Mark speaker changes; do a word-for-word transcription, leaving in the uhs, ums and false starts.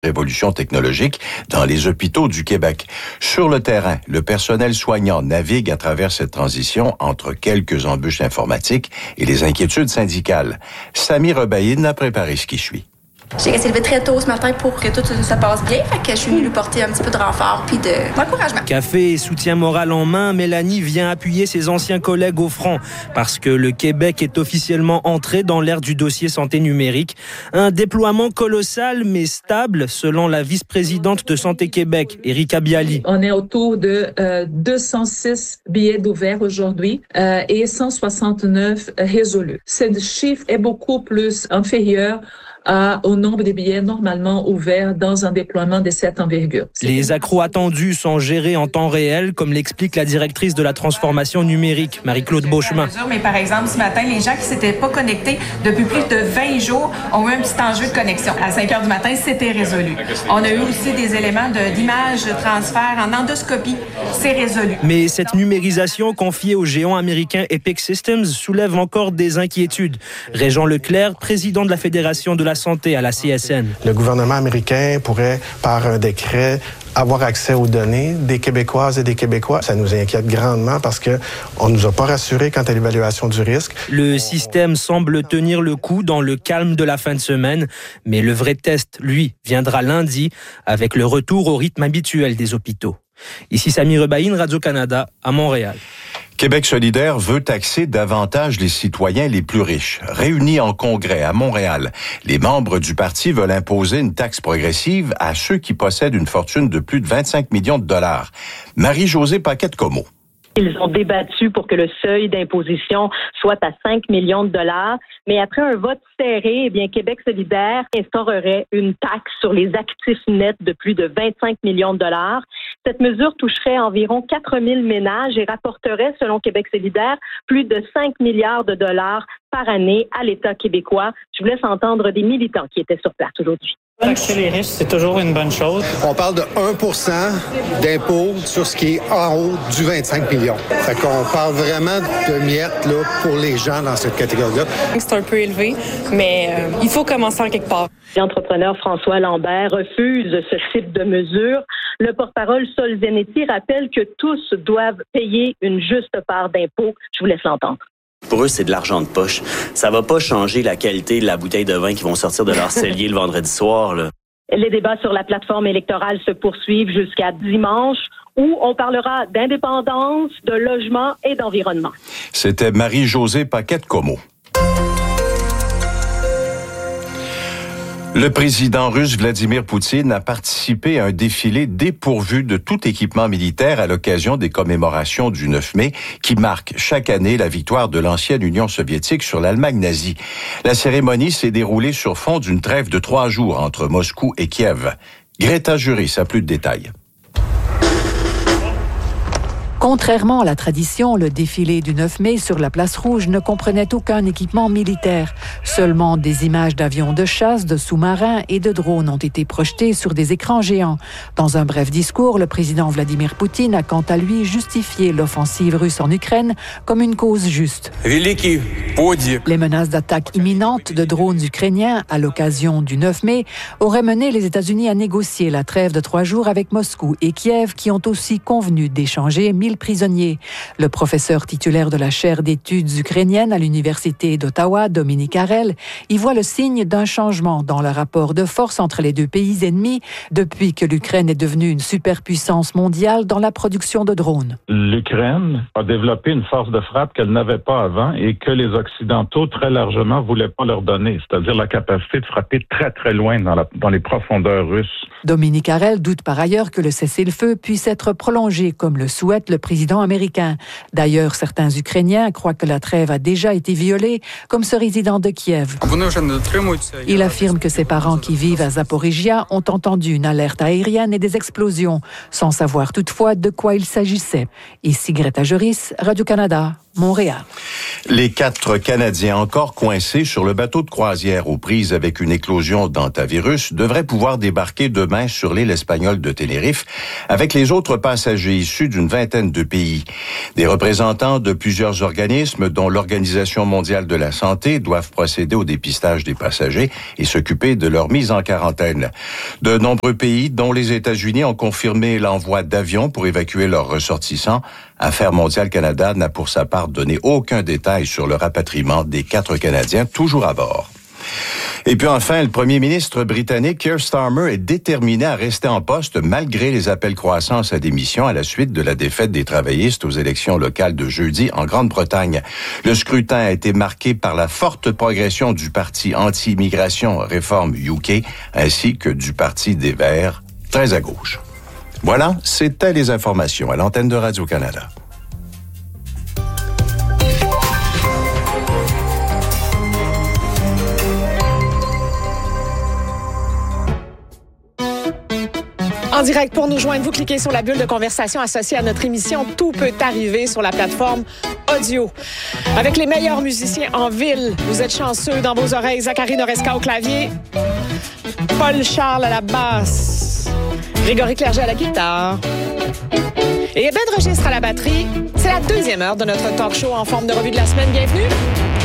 Speaker 1: révolution technologique dans les hôpitaux du Québec. Sur le terrain, le personnel soignant navigue à travers cette transition entre quelques embûches informatiques et les inquiétudes syndicales. Samy Rebaïne a préparé ce qui suit.
Speaker 2: J'ai essayé de lever très tôt ce matin pour que tout se passe bien. Fait que je suis venue lui porter un petit peu de renfort puis de d'encouragement.
Speaker 3: Café et soutien moral en main, Mélanie vient appuyer ses anciens collègues au front parce que le Québec est officiellement entré dans l'ère du dossier santé numérique. Un déploiement colossal mais stable selon la vice-présidente de Santé Québec, Erika Bialy.
Speaker 4: On est autour de euh, deux cent six billets d'ouverts aujourd'hui euh, et cent soixante-neuf résolus. Ce chiffre est beaucoup plus inférieur À, au nombre de billets normalement ouverts dans un déploiement de cette envergure.
Speaker 3: Les accros attendus sont gérés en temps réel, comme l'explique la directrice de la transformation numérique, Marie-Claude Beauchemin.
Speaker 5: Mais par exemple, ce matin, les gens qui ne s'étaient pas connectés depuis plus de vingt jours ont eu un petit enjeu de connexion. À cinq heures du matin, c'était résolu. On a eu aussi des éléments de, d'image, de transfert en endoscopie. C'est résolu.
Speaker 3: Mais cette numérisation confiée au géant américain Epic Systems soulève encore des inquiétudes. Régent Leclerc, président de la Fédération de la santé à la C S N.
Speaker 6: Le gouvernement américain pourrait, par un décret, avoir accès aux données des Québécoises et des Québécois. Ça nous inquiète grandement parce que on nous a pas rassurés quant à l'évaluation du risque.
Speaker 3: Le système semble tenir le coup dans le calme de la fin de semaine, mais le vrai test, lui, viendra lundi avec le retour au rythme habituel des hôpitaux. Ici Samy Rebaïne, Radio-Canada, à Montréal.
Speaker 1: Québec solidaire veut taxer davantage les citoyens les plus riches. Réunis en congrès à Montréal, les membres du parti veulent imposer une taxe progressive à ceux qui possèdent une fortune de plus de vingt-cinq millions de dollars. Marie-Josée Paquette-Comeau.
Speaker 7: Ils ont débattu pour que le seuil d'imposition soit à cinq millions de dollars, mais après un vote serré, eh bien, Québec solidaire instaurerait une taxe sur les actifs nets de plus de vingt-cinq millions de dollars. Cette mesure toucherait environ quatre mille ménages et rapporterait, selon Québec solidaire, plus de cinq milliards de dollars par année à l'État québécois. Je vous laisse entendre des militants qui étaient sur place aujourd'hui.
Speaker 8: Taxer les riches, c'est toujours une bonne chose.
Speaker 9: On parle de un pour cent d'impôt sur ce qui est en haut du vingt-cinq millions. Fait qu'on parle vraiment de miettes là, pour les gens dans cette catégorie-là.
Speaker 10: C'est un peu élevé, mais euh, il faut commencer en quelque part.
Speaker 7: L'entrepreneur François Lambert refuse ce type de mesure. Le porte-parole Sol Zanetti rappelle que tous doivent payer une juste part d'impôt. Je vous laisse l'entendre.
Speaker 11: Pour eux, c'est de l'argent de poche. Ça va pas changer la qualité de la bouteille de vin qu'ils vont sortir de leur cellier le vendredi soir, là.
Speaker 7: Les débats sur la plateforme électorale se poursuivent jusqu'à dimanche, où on parlera d'indépendance, de logement et d'environnement.
Speaker 1: C'était Marie-Josée Paquette-Comeau. Le président russe Vladimir Poutine a participé à un défilé dépourvu de tout équipement militaire à l'occasion des commémorations du neuf mai qui marquent chaque année la victoire de l'ancienne Union soviétique sur l'Allemagne nazie. La cérémonie s'est déroulée sur fond d'une trêve de trois jours entre Moscou et Kiev. Greta Juris a plus de détails.
Speaker 12: Contrairement à la tradition, le défilé du neuf mai sur la place Rouge ne comprenait aucun équipement militaire. Seulement des images d'avions de chasse, de sous-marins et de drones ont été projetées sur des écrans géants. Dans un bref discours, le président Vladimir Poutine a quant à lui justifié l'offensive russe en Ukraine comme une cause juste. Les menaces d'attaque imminentes de drones ukrainiens à l'occasion du neuf mai auraient mené les États-Unis à négocier la trêve de trois jours avec Moscou et Kiev qui ont aussi convenu d'échanger mille prisonniers. Le professeur titulaire de la chaire d'études ukrainiennes à l'Université d'Ottawa, Dominique Harel, y voit le signe d'un changement dans le rapport de force entre les deux pays ennemis depuis que l'Ukraine est devenue une superpuissance mondiale dans la production de drones.
Speaker 13: L'Ukraine a développé une force de frappe qu'elle n'avait pas avant et que les Occidentaux très largement voulaient pas leur donner, c'est-à-dire la capacité de frapper très très loin dans, la, dans les profondeurs russes.
Speaker 12: Dominique Harel doute par ailleurs que le cessez-le-feu puisse être prolongé comme le souhaite le président américain. D'ailleurs, certains Ukrainiens croient que la trêve a déjà été violée, comme ce résident de Kiev. Il affirme que ses parents qui vivent à Zaporizhia ont entendu une alerte aérienne et des explosions, sans savoir toutefois de quoi il s'agissait. Ici Greta Juris, Radio-Canada. Montréal.
Speaker 1: Les quatre Canadiens encore coincés sur le bateau de croisière aux prises avec une éclosion d'hantavirus devraient pouvoir débarquer demain sur l'île espagnole de Tenerife avec les autres passagers issus d'une vingtaine de pays. Des représentants de plusieurs organismes, dont l'Organisation mondiale de la santé, doivent procéder au dépistage des passagers et s'occuper de leur mise en quarantaine. De nombreux pays, dont les États-Unis, ont confirmé l'envoi d'avions pour évacuer leurs ressortissants. Affaires mondiales Canada n'a pour sa part donné aucun détail sur le rapatriement des quatre Canadiens toujours à bord. Et puis enfin, le premier ministre britannique Keir Starmer est déterminé à rester en poste malgré les appels croissants à sa démission à la suite de la défaite des travaillistes aux élections locales de jeudi en Grande-Bretagne. Le scrutin a été marqué par la forte progression du parti anti-immigration Reform U K ainsi que du parti des Verts, très à gauche. Voilà, c'était les informations à l'antenne de Radio-Canada.
Speaker 14: En direct, pour nous joindre, vous cliquez sur la bulle de conversation associée à notre émission. Tout peut arriver sur la plateforme audio. Avec les meilleurs musiciens en ville, vous êtes chanceux dans vos oreilles. Zachary Noresca au clavier, Paul Charles à la basse, Grégory Clerget à la guitare et Ben Registre à la batterie. C'est la deuxième heure de notre talk show en forme de revue de la semaine. Bienvenue.